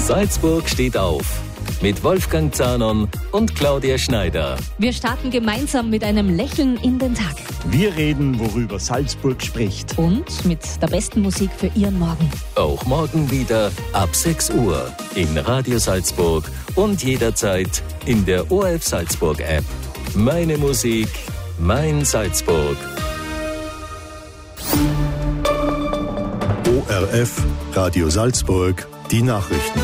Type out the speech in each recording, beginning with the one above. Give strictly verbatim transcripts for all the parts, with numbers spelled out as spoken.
Salzburg steht auf. Mit Wolfgang Zahnon und Claudia Schneider. Wir starten gemeinsam mit einem Lächeln in den Tag. Wir reden, worüber Salzburg spricht. Und mit der besten Musik für Ihren Morgen. Auch morgen wieder ab sechs Uhr in Radio Salzburg und jederzeit in der O R F Salzburg App. Meine Musik, mein Salzburg. O R F, Radio Salzburg, die Nachrichten.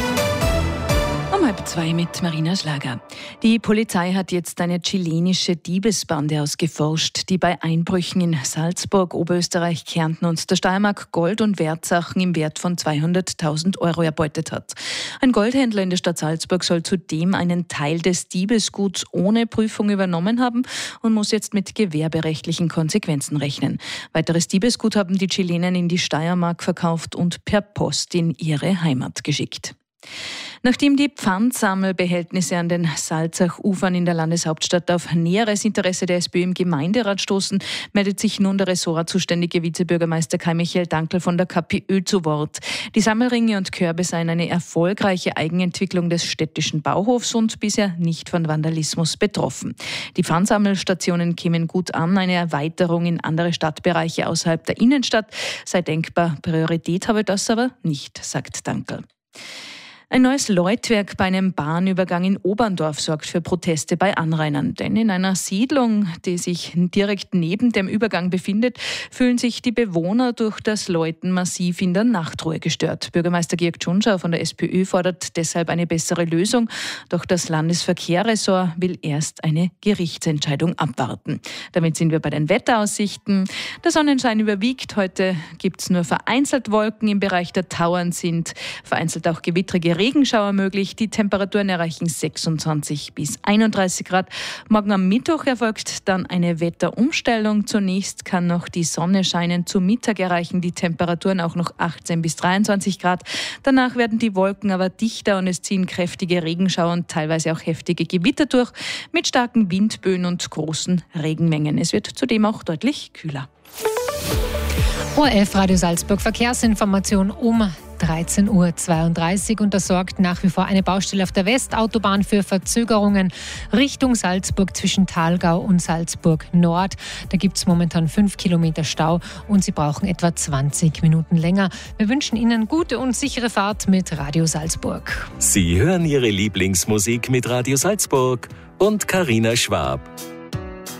Um halb zwei mit Marina Schlager. Die Polizei hat jetzt eine chilenische Diebesbande ausgeforscht, die bei Einbrüchen in Salzburg, Oberösterreich, Kärnten und der Steiermark Gold- und Wertsachen im Wert von zweihunderttausend Euro erbeutet hat. Ein Goldhändler in der Stadt Salzburg soll zudem einen Teil des Diebesguts ohne Prüfung übernommen haben und muss jetzt mit gewerberechtlichen Konsequenzen rechnen. Weiteres Diebesgut haben die Chilenen in die Steiermark verkauft und per Post in ihre Heimat geschickt. Nachdem die Pfandsammelbehältnisse an den Salzach-Ufern in der Landeshauptstadt auf näheres Interesse der SPÖ im Gemeinderat stoßen, meldet sich nun der ressortzuständige Vizebürgermeister Kai-Michael Dankl von der KPÖ zu Wort. Die Sammelringe und Körbe seien eine erfolgreiche Eigenentwicklung des städtischen Bauhofs und bisher nicht von Vandalismus betroffen. Die Pfandsammelstationen kämen gut an, eine Erweiterung in andere Stadtbereiche außerhalb der Innenstadt sei denkbar. Priorität habe das aber nicht, sagt Dankl. Ein neues Läutwerk bei einem Bahnübergang in Oberndorf sorgt für Proteste bei Anrainern. Denn in einer Siedlung, die sich direkt neben dem Übergang befindet, fühlen sich die Bewohner durch das Läuten massiv in der Nachtruhe gestört. Bürgermeister Georg Tschunscher von der SPÖ fordert deshalb eine bessere Lösung. Doch das Landesverkehrsressort will erst eine Gerichtsentscheidung abwarten. Damit sind wir bei den Wetteraussichten. Der Sonnenschein überwiegt. Heute gibt es nur vereinzelt Wolken. Im Bereich der Tauern sind vereinzelt auch gewittrige Regenschauer möglich. Die Temperaturen erreichen sechsundzwanzig bis einunddreißig Grad. Morgen am Mittwoch erfolgt dann eine Wetterumstellung. Zunächst kann noch die Sonne scheinen. Zu Mittag erreichen die Temperaturen auch noch achtzehn bis dreiundzwanzig Grad. Danach werden die Wolken aber dichter und es ziehen kräftige Regenschauer und teilweise auch heftige Gewitter durch mit starken Windböen und großen Regenmengen. Es wird zudem auch deutlich kühler. O R F Radio Salzburg Verkehrsinformation um dreizehn Uhr zweiunddreißig und das sorgt nach wie vor eine Baustelle auf der Westautobahn für Verzögerungen Richtung Salzburg zwischen Thalgau und Salzburg Nord. Da gibt es momentan fünf Kilometer Stau und Sie brauchen etwa zwanzig Minuten länger. Wir wünschen Ihnen gute und sichere Fahrt mit Radio Salzburg. Sie hören Ihre Lieblingsmusik mit Radio Salzburg und Carina Schwab.